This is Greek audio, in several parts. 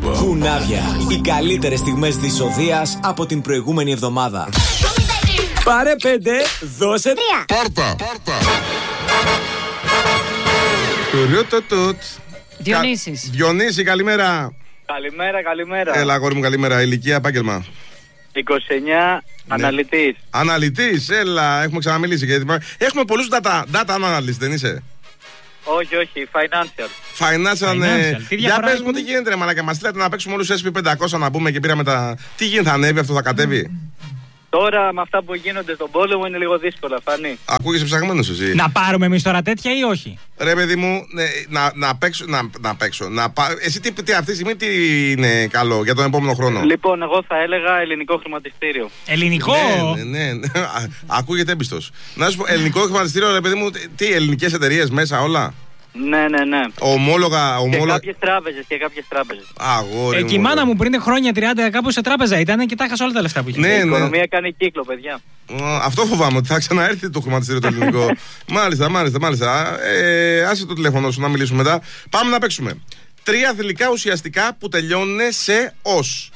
Κουνάβια. Οι καλύτερες στιγμές διεισοδείας από την προηγούμενη εβδομάδα. Πάρε 5, δώσε 3. Πάρτα. Διονύσης. Διονύση, καλημέρα. Καλημέρα. Έλα, αγόρι μου, καλημέρα. Ηλικία, επάγγελμα. 29, αναλυτής. Αναλυτής, έλα, έχουμε ξαναμιλήσει. Έχουμε πολλούς data analyst, δεν είσαι? Όχι, Financial, ναι. Για πες μου τι είναι? γίνεται, ρε μαλάκα. Μας στείλατε να παίξουμε όλους SP500 να πούμε και πήραμε τα. Τι γίνεται, θα ανέβει αυτό, θα κατέβει? Τώρα με αυτά που γίνονται στον πόλεμο είναι λίγο δύσκολα, φανεί. Ακούγεσαι ψαγμένος εσύ. Να πάρουμε εμείς τώρα τέτοια ή όχι? Ρε παιδί μου, ναι, να παίξω. Εσύ τι αυτή τη στιγμή τι είναι καλό για τον επόμενο χρόνο? Λοιπόν, εγώ θα έλεγα ελληνικό χρηματιστήριο. Ελληνικό? Ναι. Ακούγεται έμπιστος. Να σου πω, ελληνικό χρηματιστήριο, ρε παιδί μου, τι ελληνικές εταιρείες μέσα όλα? Ναι. Ομόλογα. Και κάποιες τράπεζες. Αγόρι μου. Εκεί η μάνα μου πριν χρόνια 30 κάπου σε τράπεζα ήταν και τα έχασα όλα τα λεφτά που είχε. Ναι. Η οικονομία κάνει κύκλο, παιδιά. Αυτό φοβάμαι, ότι θα ξαναέρθει το χρηματιστήριο το ελληνικό. Μάλιστα. Άσε το τηλέφωνο σου να μιλήσουμε μετά. Πάμε να παίξουμε. 3 θηλυκά ουσιαστικά που τελειώνουν σε ως.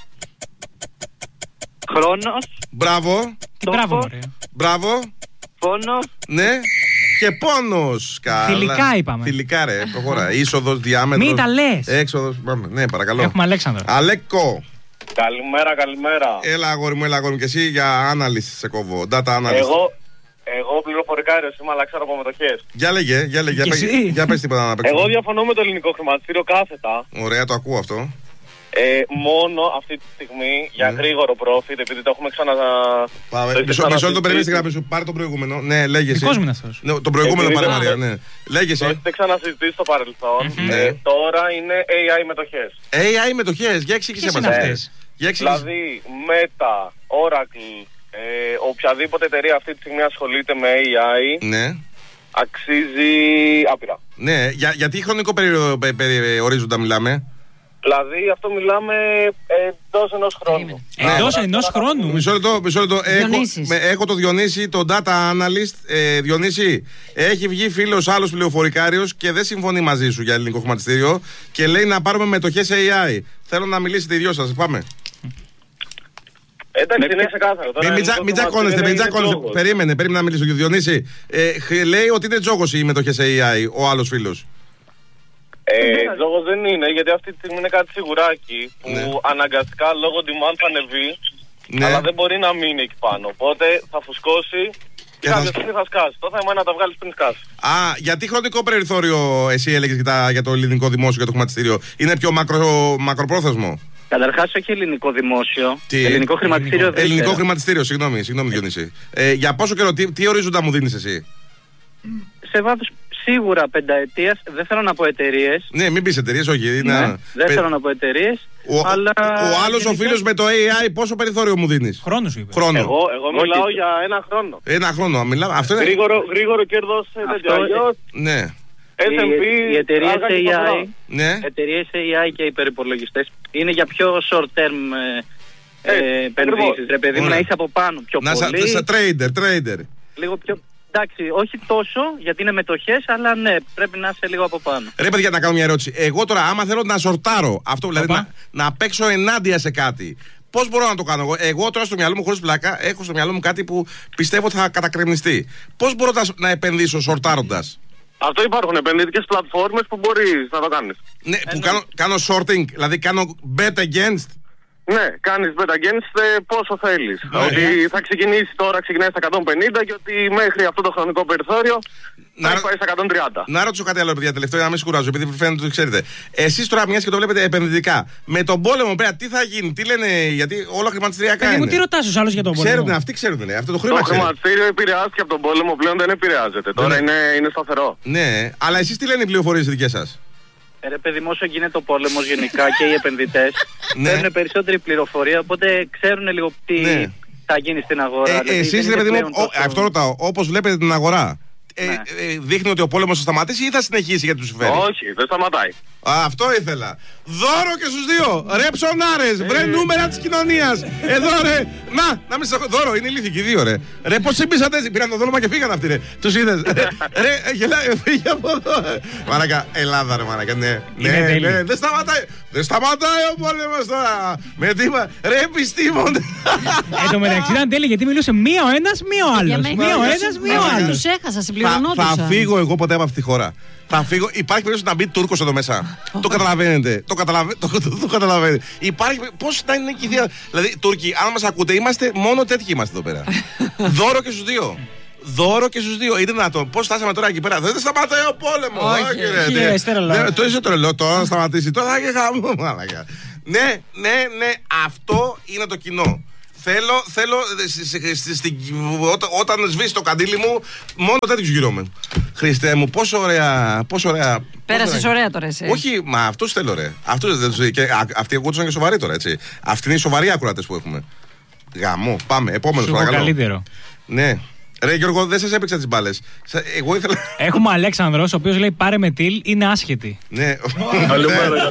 Χρόνος. Μπράβο. Μπράβο. Πόνος. Ναι. Και πόνος. Θηλυκά είπαμε. Θηλυκά, ρε. Προχώρα. Είσοδος, διάμετρος. Μην τα λες. Έξοδος. Πάμε. Ναι, παρακαλώ. Έχουμε Αλέξανδρο. Αλέκο. Καλημέρα. Έλα, αγόρι μου. Και εσύ για analyst σε κόβω. Data analyst. Εγώ πληροφορικάριος είμαι, αλλά ξέρω από μετοχές. Για λέγε. Για πες τίποτα να παίξουμε. Εγώ διαφωνώ με το ελληνικό χρηματιστήριο κάθετα. Ωραία, το ακούω αυτό. Μόνο αυτή τη στιγμή για γρήγορο profit, επειδή το έχουμε Μισό λεπτό, περίμενε στην γραμμή σου. Πάρε τον προηγούμενο. Ναι, λέγε εσύ. Δικός μου είναι αυτός. Ναι, τον προηγούμενο πάρε, Μαρία. Ναι. Λέγε εσύ. Το έχετε ξανασυζητήσει στο παρελθόν. Τώρα είναι AI μετοχές. AI μετοχές, για εξήγησε μας αυτές. Δηλαδή, Meta, Oracle, οποιαδήποτε εταιρεία αυτή τη στιγμή ασχολείται με AI, ναι, αξίζει άπειρα. Ναι, για τι χρονικό ορίζοντα μιλάμε? Δηλαδή αυτό μιλάμε εντός ενός χρόνου. Εντός ενός χρόνου? Μισό λεπτό. Έχω το Διονύση, τον data analyst. Διονύση, έχει βγει φίλος άλλος πληροφορικάριος και δεν συμφωνεί μαζί σου για ελληνικό χρηματιστήριο και λέει να πάρουμε μετοχές AI. Θέλω να μιλήσετε οι δυο σας. Πάμε. Εντάξει, είναι ξεκάθαρο. Μην τσακώνεστε. Περίμενε να μιλήσω. Διονύση, λέει ότι είναι τζόγος οι μετοχές AI, ο άλλος φίλος. Λόγος δεν είναι, γιατί αυτή τη στιγμή είναι κάτι σιγουράκι που αναγκαστικά λόγω demand θα ανεβεί, αλλά δεν μπορεί να μείνει εκεί πάνω. Οπότε θα φουσκώσει και κάποια στιγμή θα σκάσει. Το θέμα είναι να τα βγάλεις πριν σκάσει. Γιατί χρονικό περιθώριο εσύ έλεγες για το ελληνικό δημόσιο, για το χρηματιστήριο? Είναι πιο μακροπρόθεσμο? Καταρχάς όχι ελληνικό δημόσιο. Ελληνικό χρηματιστήριο. Ελληνικό χρηματιστήριο, συγγνώμη Διονύση. Για πόσο καιρό, τι ορίζοντα μου δίνεις εσύ? Σε βάθος σίγουρα πενταετίας, δεν θέλω να πω εταιρείες. Ναι, μην πεις εταιρείες, όχι. Δεν θέλω να πω εταιρείες. Αλλά ο άλλος ο φίλος με το AI, πόσο περιθώριο μου δίνεις? Χρόνο σου είπε. Χρόνο. Εγώ μιλάω για ένα χρόνο. Ένα χρόνο, μιλάω. Αυτό είναι... Γρήγορο κέρδος τέτοιο. Ναι. Οι εταιρείες AI, ναι. εταιρείες AI και υπερυπολογιστές είναι για πιο short term επενδύσεις. Ρε παιδί μου, να είσαι από πάνω πιο πολύ. Σαν trader. Λίγο πιο... Εντάξει, όχι τόσο γιατί είναι μετοχές, αλλά ναι, πρέπει να είσαι λίγο από πάνω. Ρε παιδιά, να κάνω μια ερώτηση. Εγώ τώρα, άμα θέλω να σορτάρω αυτό, δηλαδή να παίξω ενάντια σε κάτι, πώς μπορώ να το κάνω? Εγώ τώρα στο μυαλό μου, χωρίς πλάκα, έχω στο μυαλό μου κάτι που πιστεύω ότι θα κατακρεμνιστεί. Πώς μπορώ να επενδύσω σορτάροντας? Αυτό υπάρχουν επενδυτικές πλατφόρμες που μπορείς να το κάνεις. Ναι, που κάνω shorting, δηλαδή κάνω bet against. Ναι, κάνεις bet against πόσο θέλεις. Ότι θα ξεκινήσει τώρα, ξεκινάει στα 150 και ότι μέχρι αυτό το χρονικό περιθώριο θα πάει στα 130. Να ρωτήσω κάτι άλλο, παιδιά, τελευταίο, για να μην σκουράζω, επειδή φαίνεται ότι ξέρετε. Εσείς τώρα, μιας και το βλέπετε επενδυτικά, με τον πόλεμο πέρα, τι θα γίνει, τι λένε, γιατί όλα χρηματιστηριακά είναι. Μου τι ρωτάς τους άλλους για τον πόλεμο? Αυτοί ξέρουν, αυτό το χρήμα. Το χρηματιστήριο επηρεάστηκε από τον πόλεμο, πλέον δεν επηρεάζεται. Τώρα είναι σταθερό. Ναι, αλλά εσείς τι λένε οι πληροφορίες δικές σας? Ρε παιδί μου, όσο γίνεται ο πόλεμος γενικά και οι επενδυτές παίρνουν περισσότερη πληροφορία, οπότε ξέρουν λίγο τι θα γίνει στην αγορά. Εσείς, ρε παιδί μου, αυτό ρωτάω, όπως βλέπετε την αγορά, δείχνει ότι ο πόλεμος θα σταματήσει ή θα συνεχίσει γιατί του συμφέρει? Όχι, δεν σταματάει. Αυτό ήθελα. Δώρο και στους δύο. Ρε ψωνάρες, βρε νούμερα της κοινωνίας. Εδώ ρε, Να μην σα δώρο, είναι ηλίθικοι δύο, ρε. Ρε, πώς συμπήσατε έτσι, πήραν το δόλωμα και φύγαν αυτοί, ρε. Τους είδες. Ρε, γελάει, φύγε από εδώ. Μαρακα, Ελλάδα, ρε, μαρακα, ναι. Δεν σταματάει ο πόλεμος τώρα. Με τίμα, ρε, επιστήμονε. Εν τω μεταξύ ήταν τέλειο γιατί μιλούσε μία ο ένας, μία ο άλλος. Μία ο ένας, μία ο άλλος. Τους έχασα, συμπληρωνόντουσαν. Θα φύγω εγώ ποτέ από αυτή τη χώρα. Θα φύγω. Υπάρχει περίπτωση να μπει Τούρκος εδώ μέσα. Το καταλαβαίνετε. Το καταλαβαίνετε. Υπάρχει. Πώς να είναι εκεί. Δηλαδή, Τούρκοι, αν μας ακούτε, είμαστε μόνο τέτοιοι είμαστε εδώ πέρα. Δώρο και στους δύο. Δώρο και στους δύο. Είναι δυνατόν. Πώς φτάσαμε τώρα εκεί πέρα. Δεν σταματάει ο πόλεμος. Το είσαι τρελό τώρα να σταματήσει. Τώρα θα έχει χαμό. Ναι. Αυτό είναι το κοινό. Θέλω όταν σβήσει το καντήλι μου, μόνο τέτοιους γύρω με. Χριστέ μου, πόσο ωραία. Πέρασες ωραία τώρα εσύ. Όχι, μα αυτούς θέλω, ρε. Αυτοί ακούγονταν και σοβαροί τώρα, έτσι. Αυτοί είναι οι σοβαροί ακροατές που έχουμε. Γαμό, πάμε. Επόμενος, παρακαλώ. Καλύτερο. Ναι. Ρε Γιώργο, δεν σας έπαιξα τις μπάλες. Εγώ ήθελα. Έχουμε Αλέξανδρος, ο οποίος λέει πάρε με τιλ, είναι άσχετη. Ναι. Καλημέρα.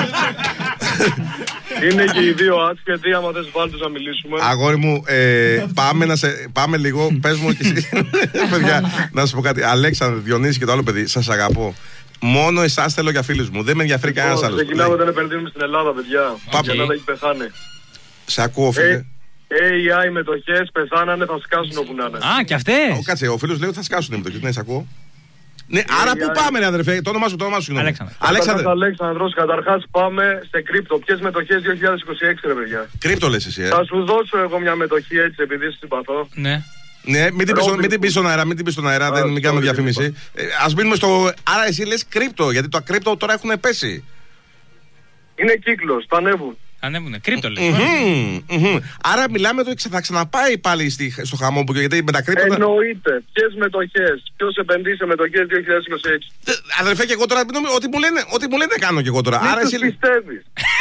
Είναι και οι δύο άσχετοι, άμα θες βάλτους να μιλήσουμε. Αγόρι μου, πάμε λίγο, πες μου και εσύ. Παιδιά, να σου πω κάτι. Αλέξανδρε, Διονύση και το άλλο παιδί, σας αγαπώ. Μόνο εσάς θέλω για φίλους μου, δεν με ενδιαφέρει κανένας άλλος. Ξεκινάμε όταν επενδύουμε στην Ελλάδα, παιδιά. Η Ελλάδα έχει πεθάνει. Σε ακούω, φίλε. AI μετοχές πεθάνανε, θα σκάσουν όπου να είναι. Α, και αυτές. Κάτσε, ο φίλος λέει ότι θα σκάσουν οι μετοχές. Ναι, σε ακούω. Ναι, άρα πού πάμε, ρε αδερφέ, το όνομά σου, συγγνώμη. Αλέξανδρος, καταρχάς πάμε σε κρύπτο. Ποιες μετοχές 2026, ρε παιδιά. Κρύπτο λες εσύ, Θα σου δώσω εγώ μια μετοχή έτσι, επειδή σε συμπαθώ. Ναι, μην την πεις στον αέρα, μην κάνουμε διαφήμιση. Ας μείνουμε στο. Άρα εσύ λες κρύπτο, γιατί το ακρύπτο τώρα έχουν πέσει. Είναι κύκλος, θα ανέβουν. Ανέβουνε, κρύπτο λες. Άρα μιλάμε ότι θα ξαναπάει πάλι στο χαμό που γιατί με τα κρύπτο. Εννοείται. Ποιες μετοχές, ποιος επενδύει σε μετοχές 2026. Αδερφέ, και εγώ τώρα ό,τι μου λένε κάνω και εγώ τώρα. Άρα εσύ πιστεύεις.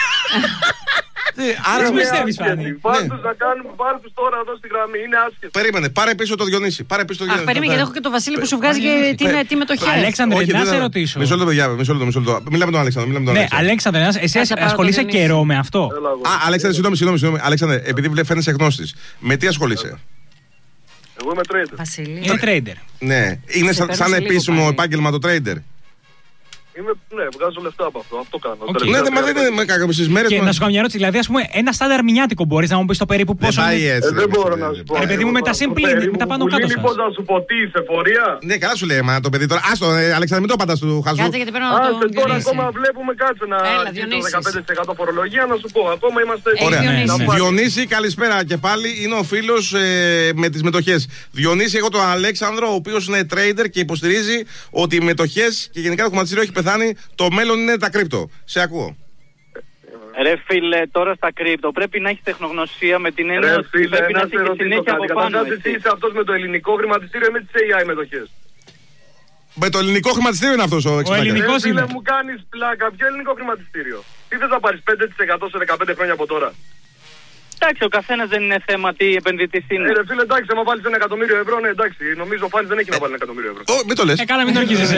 Άρα πιστεύεις πάλι. Πάρτους να κάνουμε, πάρτους τώρα εδώ στη γραμμή, είναι άσχετο. Περίμενε, πάρε πίσω το Διονύση. Περίμενε, γιατί έχω και το Βασίλη που σου βγάζει και τι μετοχές. Αλέξανδρε, να σε ρωτήσω. Μισό λεπτό, παιδιά, μιλάμε τον Αλέξανδρο. Ναι, Αλέξανδρε, εσύ ασχολείσαι καιρό με αυτό. Αλέξανδρε, συγγνώμη. Αλέξανδρε, επειδή φαίνεσαι γνώστης, με τι ασχολείσαι? Εγώ είμαι trader. Βασίλη. Είναι trader. Ναι, είναι σαν επίσημο επάγγελμα το trader. Ναι, βγάζω λεφτά από αυτό. Αυτό κάνω. Ναι, μα δεν είναι με κάποιες μέρες. Και να σου κάνω μια ερώτηση, δηλαδή, ας πούμε, ένα στάνταρ μηνιάτικο μπορείς να μου πεις το περίπου πόσο. Δεν μπορώ να σου πω. Ρε παιδί μου, με τα σύμπλη, με τα πάνω κάτω. Μήπως να σου πω τι είσαι, φορεία. Ναι, καλά σου λέει, μα το παιδί τώρα. Άστο, Αλέξανδρε, μην το πατάς του χαζού. Κάτσε γιατί πρέπει να το τώρα ακόμα βλέπουμε κάτσε να το 15% φορολογία, να σου πω. Ακόμα είμαστε. Ωραία. Διονύση, καλησπέρα και πάλι. Είναι ο φίλος με τις μετοχές. Διονύση, εγώ τον Αλέξανδρο, ο οποίος είναι trader και υποστηρίζει ότι οι μετοχές και γενικά το χρηματιστήριο έχει πεθάνει. Το μέλλον είναι τα κρύπτο. Σε ακούω. Ρε φίλε, τώρα στα κρύπτο πρέπει να έχει τεχνογνωσία με την έννοια ότι πρέπει να έχει συνέχεια από πάνω. Εσύ είσαι αυτός με το ελληνικό χρηματιστήριο ή με τις AI μετοχές? Με το ελληνικό χρηματιστήριο είναι αυτός ο εξπλάκας. Ο ελληνικός είναι. Μου κάνεις πλάκα. Ποιο ελληνικό χρηματιστήριο? Τι θες να πάρεις 5% σε 15 χρόνια από τώρα? Εντάξει, ο καθένας δεν είναι θέμα τι επενδυτής είναι. Ρε φίλε, εντάξει, άμα βάλεις €1 εκατομμύριο, ναι, εντάξει. Νομίζω ο Φάνης δεν έχει να βάλει €1 εκατομμύριο. Μην το λες. Καλά, μην το αρχίζεσαι.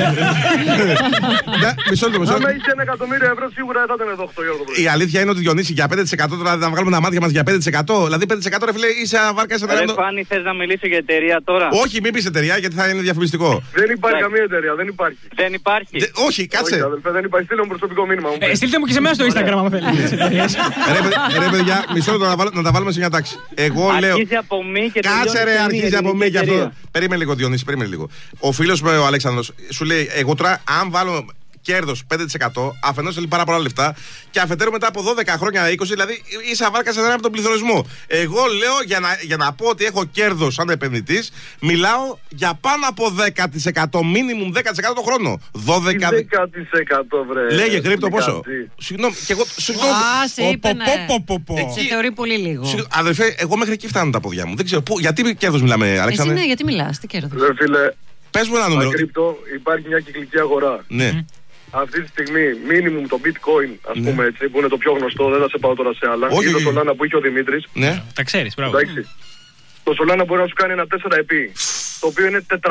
Μισό λεπτό. Αν είχε €1 εκατομμύριο, σίγουρα θα ήταν εδώ 8 η ώρα το πρωί. Η αλήθεια είναι ότι Διονύση για 5% τώρα να βγάλουμε τα μάτια μας για 5%. Δηλαδή 5% ρε φίλε είσαι βάρκα σε Ρε Φάνη, θες να μιλήσω για εταιρεία τώρα? Όχι, μην πεις εταιρεία γιατί θα είναι διαφημιστικό. Δεν υπάρχει καμία εταιρεία, δεν υπάρχει. Δεν υπάρχει. Όχι, κάτσε. Δεν υπάρχει, στείλε μου προσωπικό μήνυμα. Στείλτε μου και σε μένα στο Instagram αν θέλετε. Ρε παιδιά, μισό λεπτό να τα βάλουμε σε μια τάξη. Εγώ λέω. Αρχίζει από μη και κάτσε ρε, αρχίζει από μη και αυτό. Περίμενε λίγο, Διονύση, περίμενε λίγο. Ο φίλος μου, ο Αλέξανδρος, σου λέει: εγώ τώρα, αν βάλω κέρδος 5%, αφενός θέλει πάρα πολλά λεφτά και αφετέρου μετά από 12 χρόνια, 20, δηλαδή είσαι αβάρκα σε από τον πληθωρισμό. Εγώ λέω για να πω ότι έχω κέρδος σαν επενδυτής, μιλάω για πάνω από 10%, minimum 10% το χρόνο. 10% βρε. Λέγε κρύπτο πόσο. Συγγνώμη, και εγώ. Σε είπε ναι. Σε θεωρεί πολύ λίγο. Αδερφέ, εγώ μέχρι εκεί φτάνουν τα πόδια μου. Δεν ξέρω γιατί κέρδος μιλάμε, Αλέξανδρε. Εσύ ναι, γιατί μιλάς, τι κέρδος. Ρε φίλε, πες μου ένα νούμερο. Στα κρύπτο υπάρχει μια κυκλική αγορά. Ναι. Αυτή τη στιγμή, minimum το bitcoin, ας πούμε έτσι, που είναι το πιο γνωστό, δεν θα σε πάω τώρα σε άλλα. Ή το Solana που είχε ο Δημήτρης. Ναι. Τα ξέρεις, μπράβο. Το Solana μπορεί να σου κάνει ένα 4 επί. Το οποίο είναι 400%.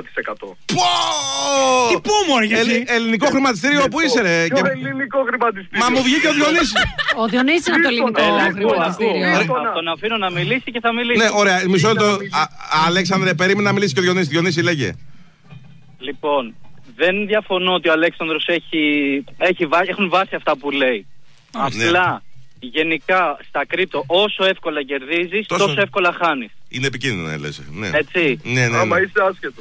Τι πού μωρέ εσύ. Ελληνικό χρηματιστήριο, πού είσαι ρε? Ποιο ελληνικό χρηματιστήριο? Μα μου βγήκε ο Διονύσης. Ο Διονύσης είναι το ελληνικό χρηματιστήριο. Τον αφήνω να μιλήσει και θα μιλήσει. Ναι, ωραία, μισό λεπτό. Αλέξανδρε, περίμενε να μιλήσει και ο Διονύσης. Διονύση, λέγε. Λοιπόν, δεν διαφωνώ ότι ο Αλέξανδρος έχουν βάσει αυτά που λέει. Απλά, γενικά, στα κρύπτο, όσο εύκολα κερδίζεις, τόσο εύκολα χάνεις. Είναι επικίνδυνο, λες. Ναι. Έτσι. Ναι. Άμα είσαι άσχετος.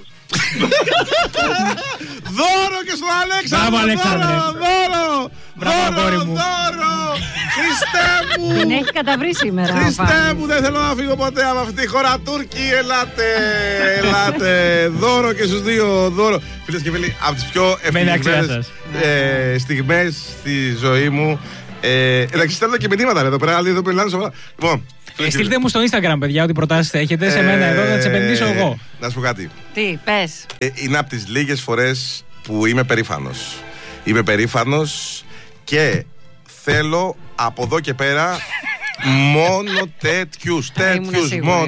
Δώρο και στον Αλέξανδρο! Μπράβο, Αλέξανδρε. Δώρο! Μπράβο, αγόρι μου. Δώρο! Χριστέ μου! Την έχει καταβρει σήμερα. Χριστέ μου, δεν θέλω να φύγω ποτέ από αυτή τη χώρα. Τούρκοι, ελάτε. Δώρο και στους δύο, δώρο. Φίλες και φίλοι, από τις πιο ευτυχισμένες στιγμές στη ζωή μου. Εντάξει, στέλνω και μηνύματα εδώ πέρα, άλλοι εδώ μιλάνε σοβαρά. Λοιπόν, στείλτε μου στο Instagram, παιδιά, ό,τι προτάσεις έχετε σε μένα εδώ, θα τις επενδύσω εγώ. Να σου πω κάτι. Τι, πες. Είναι από τις λίγες φορές που είμαι περήφανος. Είμαι περήφανος και θέλω από εδώ και πέρα μόνο τέτοιους.